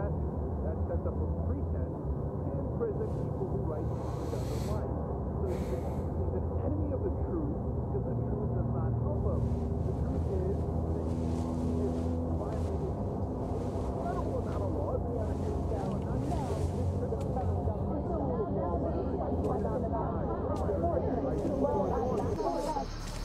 that sets up a pretense to imprison people who write things he doesn't like. So he's an enemy of the truth.